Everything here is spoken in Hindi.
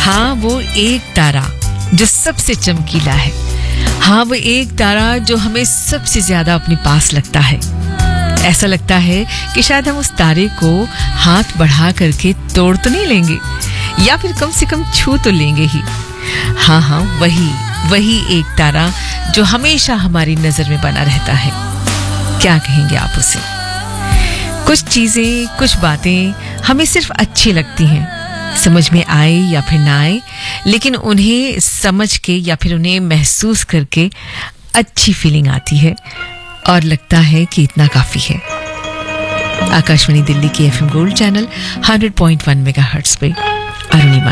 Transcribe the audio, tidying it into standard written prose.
हाँ, वो एक तारा जो सबसे चमकीला है। हाँ, वो एक तारा जो हमें सबसे ज्यादा अपने पास लगता है। ऐसा लगता है कि शायद हम उस तारे को हाथ बढ़ा करके तोड़ तो नहीं लेंगे, या फिर कम से कम छू तो लेंगे ही। हाँ, वही एक तारा जो हमेशा हमारी नजर में बना रहता है। क्या कहेंगे आप उसे? कुछ चीजें, कुछ बातें हमें सिर्फ अच्छी लगती हैं, समझ में आए या फिर ना आए, लेकिन उन्हें समझ के या फिर उन्हें महसूस करके अच्छी फीलिंग आती है और लगता है कि इतना काफी है। आकाशवाणी दिल्ली की FM गोल्ड चैनल 100.1 मेगाहर्ट्ज पे अरुणिमा